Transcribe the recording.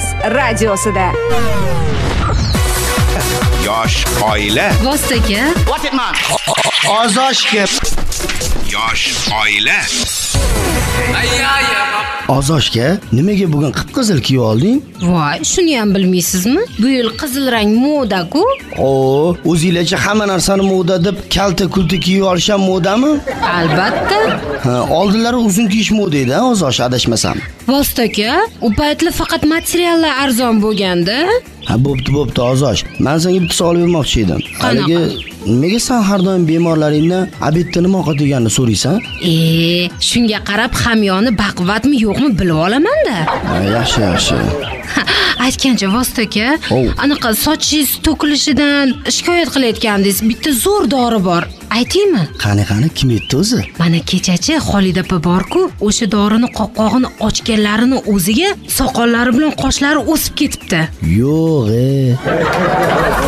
radiosida. Yosh oila. Vostoka. Ozoshga. Yosh oila. Ozoshga, nimaga bugun qip-qizil kiyib olding? Voy, shuni ham bilmaysizmi? Bu yil qizil rang moda-ku. O'zingizlarcha hamma narsani moda deb kalta-kulta kiyib olish ham modami? Albatta. Oldinlari uzun kiyish moda edi, Ozosh, adashmasam. Vostoka, u paytlar faqat materiallar arzon bo'lganda. Bo'pti, Ozosh. Men senga bitta savol bermoqchi edim. Haligi nimaga sen har doim bemorlaringdan obedda nima ovqat yeganini so'raysan? Shunga qarab hamyoni baquvvatmi yo'qmi bilib olaman-da. Yaxshi. Aytgancha Vostoka, anaqa sochingiz to'kilishidan shikoyat qilayotgandingiz. Bitta zo'r dori bor. Aytaymi? Qani, kim aytdi o'zi? Mana kechachi Xolida opa bor-ku, o'sha dorini qopqog'ini ochganlarini o'ziga soqollari bilan qoshlari o'sib ketibdi. Yo'q.